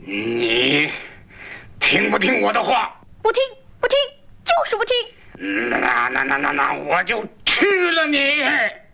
你听不听我的话？ 不听，不听，就是不听。 那我就吃了你！